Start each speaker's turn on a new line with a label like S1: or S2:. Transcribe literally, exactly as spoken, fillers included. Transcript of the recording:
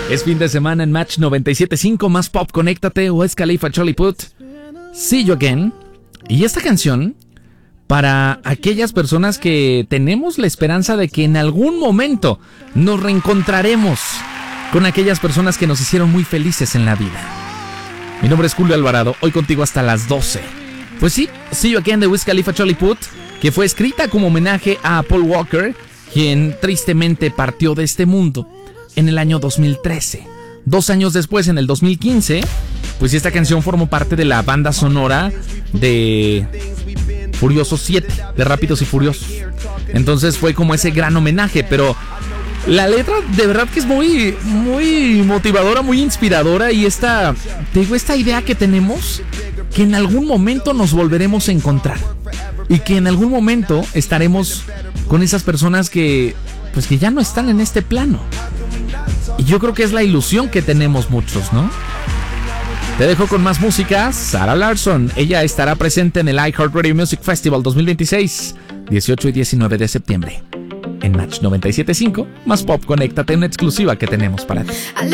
S1: Es fin de semana en Match noventa y siete punto cinco, más pop, conéctate, Wiz Khalifa, Charlie Puth, See You Again. Y esta canción, para aquellas personas que tenemos la esperanza de que en algún momento nos reencontraremos con aquellas personas que nos hicieron muy felices en la vida. Mi nombre es Julio Alvarado, hoy contigo hasta las doce. Pues sí, See You Again de Wiz Khalifa, Charlie Puth, que fue escrita como homenaje a Paul Walker, quien tristemente partió de este mundo en el año dos mil trece. Dos años después, en el dos mil quince, pues esta canción formó parte de la banda sonora de Furiosos siete, de Rápidos y Furiosos. Entonces fue como ese gran homenaje, pero la letra de verdad que es muy, muy motivadora, muy inspiradora. Y esta, te digo, esta idea que tenemos, que en algún momento nos volveremos a encontrar y que en algún momento estaremos con esas personas que, pues que ya no están en este plano. Y yo creo que es la ilusión que tenemos muchos, ¿no? Te dejo con más música. Sarah Larsson, ella estará presente en el iHeartRadio Music Festival dos mil veintiséis, dieciocho y diecinueve de septiembre. En Match noventa y siete punto cinco, más pop, conéctate, una exclusiva que tenemos para ti.